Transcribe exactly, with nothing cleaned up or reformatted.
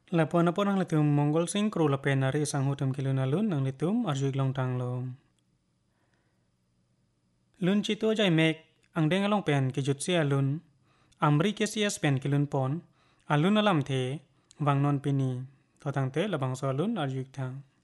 Lapuan apa nang litum Mongol sing kru lapen nari sang hutum kilun alun nang litum arjuik long tang lom. Lun chito jai mek ang deng along pen ki jut si alun. Amri ke sias pen kilun pon. Alun alam the wang non pini. Totang te labang so alun arjuik tang.